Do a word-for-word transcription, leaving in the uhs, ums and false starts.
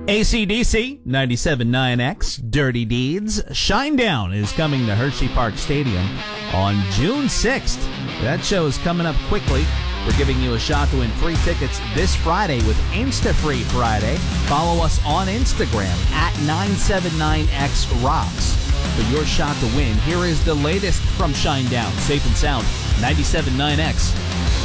A C D C, ninety-seven point nine X, Dirty Deeds. Shinedown is coming to Hershey Park Stadium on June sixth. That show is coming up quickly. We're giving you a shot to win free tickets this Friday with InstaFree Friday. Follow us on Instagram at nine seven nine X Rocks for your shot to win. Here is the latest from Shinedown. Safe and sound, ninety-seven point nine X.